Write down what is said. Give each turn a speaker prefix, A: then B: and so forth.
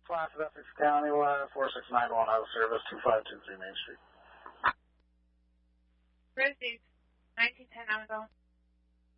A: Placid, Essex County, 4691 out of service, 2523 Main Street.
B: Received. 1910, I'm going.